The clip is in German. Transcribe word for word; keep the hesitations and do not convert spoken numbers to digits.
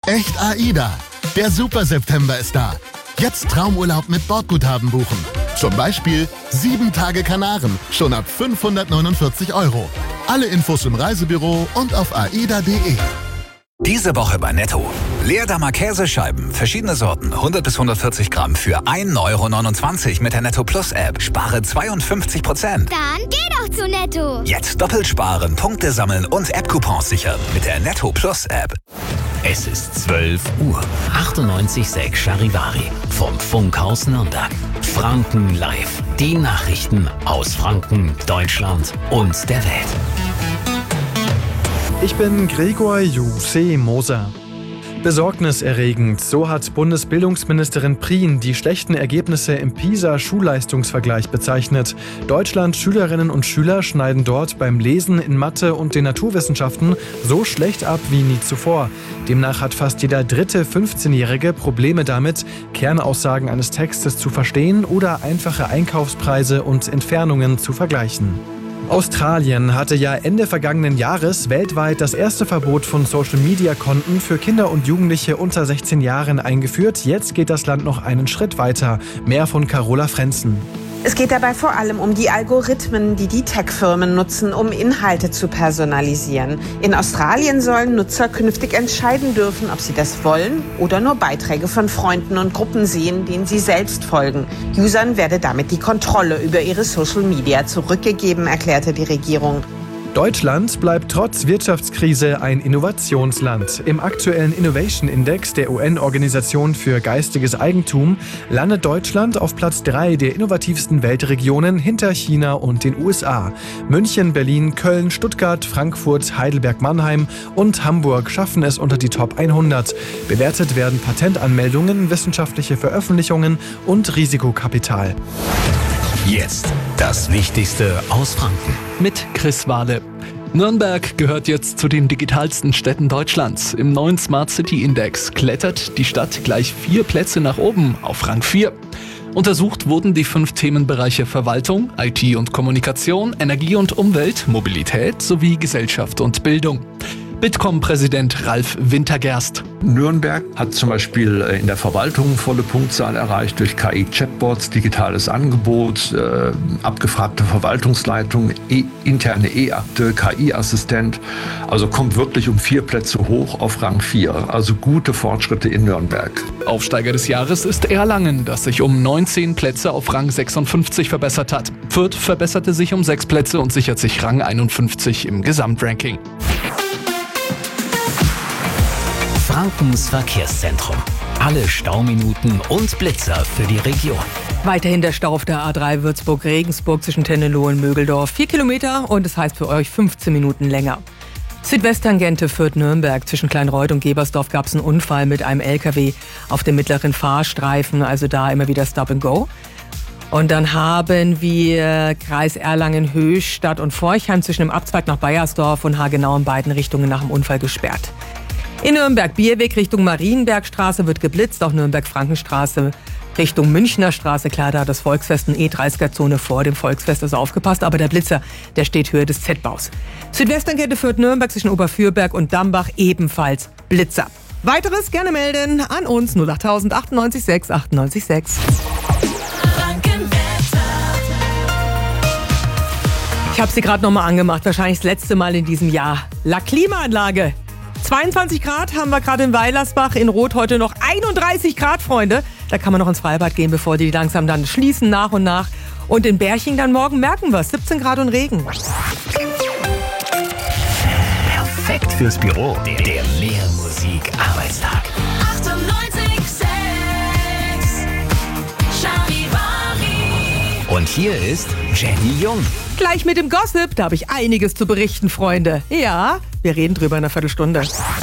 Echt AIDA. Der Super September ist da. Jetzt Traumurlaub mit Bordguthaben buchen. Zum Beispiel sieben Tage Kanaren, schon ab fünfhundertneunundvierzig Euro. Alle Infos im Reisebüro und auf aida punkt de. Diese Woche bei Netto. Leerdammer Käsescheiben, verschiedene Sorten, hundert bis hundertvierzig Gramm für ein Euro neunundzwanzig mit der Netto Plus App. Spare zweiundfünfzig Prozent. Dann geh doch zu Netto. Jetzt doppelt sparen, Punkte sammeln und App-Coupons sichern mit der Netto Plus App. Es ist zwölf Uhr. achtundneunzig Komma sechs Charivari vom Funkhaus Nürnberg. Franken live. Die Nachrichten aus Franken, Deutschland und der Welt. Ich bin Gregor Juseh Moser. Besorgniserregend, so hat Bundesbildungsministerin Prien die schlechten Ergebnisse im PISA-Schulleistungsvergleich bezeichnet. Deutschlands Schülerinnen und Schüler schneiden dort beim Lesen in Mathe und den Naturwissenschaften so schlecht ab wie nie zuvor. Demnach hat fast jeder dritte fünfzehnjährige Probleme damit, Kernaussagen eines Textes zu verstehen oder einfache Einkaufspreise und Entfernungen zu vergleichen. Australien hatte ja Ende vergangenen Jahres weltweit das erste Verbot von Social-Media-Konten für Kinder und Jugendliche unter sechzehn Jahren eingeführt. Jetzt geht das Land noch einen Schritt weiter. Mehr von Carola Frenzen. Es geht dabei vor allem um die Algorithmen, die die Tech-Firmen nutzen, um Inhalte zu personalisieren. In Australien sollen Nutzer künftig entscheiden dürfen, ob sie das wollen oder nur Beiträge von Freunden und Gruppen sehen, denen sie selbst folgen. Usern werde damit die Kontrolle über ihre Social Media zurückgegeben, erklärte die Regierung. Deutschland bleibt trotz Wirtschaftskrise ein Innovationsland. Im aktuellen Innovation Index der U N-Organisation für geistiges Eigentum landet Deutschland auf Platz drei der innovativsten Weltregionen hinter China und den U S A. München, Berlin, Köln, Stuttgart, Frankfurt, Heidelberg, Mannheim und Hamburg schaffen es unter die Top hundert. Bewertet werden Patentanmeldungen, wissenschaftliche Veröffentlichungen und Risikokapital. Jetzt das Wichtigste aus Franken. Mit Chris Wahle. Nürnberg gehört jetzt zu den digitalsten Städten Deutschlands. Im neuen Smart City Index klettert die Stadt gleich vier Plätze nach oben auf Rang vier. Untersucht wurden die fünf Themenbereiche Verwaltung, I T und Kommunikation, Energie und Umwelt, Mobilität sowie Gesellschaft und Bildung. Bitkom-Präsident Ralf Wintergerst. Nürnberg hat zum Beispiel in der Verwaltung volle Punktzahl erreicht durch K I-Chatbots, digitales Angebot, äh, abgefragte Verwaltungsleitung, e- interne E-Akte, K I-Assistent. Also kommt wirklich um vier Plätze hoch auf Rang vier. Also gute Fortschritte in Nürnberg. Aufsteiger des Jahres ist Erlangen, das sich um neunzehn Plätze auf Rang sechsundfünfzig verbessert hat. Fürth verbesserte sich um sechs Plätze und sichert sich Rang einundfünfzig im Gesamtranking. Frankens Verkehrszentrum. Alle Stauminuten und Blitzer für die Region. Weiterhin der Stau auf der A drei Würzburg-Regensburg zwischen Tenneloh und Mögeldorf. Vier Kilometer und es heißt für euch fünfzehn Minuten länger. Südwesttangente Fürth-Nürnberg. Zwischen Kleinreuth und Gebersdorf gab es einen Unfall mit einem L K W auf dem mittleren Fahrstreifen. Also da immer wieder Stop and Go. Und dann haben wir Kreis Erlangen-Höchstadt und Forchheim zwischen dem Abzweig nach Baiersdorf und Hagenau in beiden Richtungen nach dem Unfall gesperrt. In Nürnberg Bierweg Richtung Marienbergstraße wird geblitzt, auch Nürnberg-Frankenstraße Richtung Münchner Straße. Klar, da hat das Volksfest eine E dreißiger-Zone vor dem Volksfest, also aufgepasst. Aber der Blitzer, der steht Höhe des Z-Baus. Südwesttangente führt Nürnberg zwischen Oberfürberg und Dambach ebenfalls Blitzer. Weiteres gerne melden an uns null acht null null achtundneunzig sechs achtundneunzig sechs. Ich habe sie gerade nochmal angemacht, wahrscheinlich das letzte Mal in diesem Jahr. La Klimaanlage. zweiundzwanzig Grad haben wir gerade in Weilersbach, in Roth heute noch einunddreißig Grad, Freunde. Da kann man noch ins Freibad gehen, bevor die langsam dann schließen, nach und nach. Und in Berching dann morgen merken wir es, siebzehn Grad und Regen. Perfekt fürs Büro, der, der Mehrmusik-Arbeitstag. achtundneunzig sechs Charivari. Und hier ist Jenny Jung. Gleich mit dem Gossip, da habe ich einiges zu berichten, Freunde. Ja, wir reden drüber in einer Viertelstunde.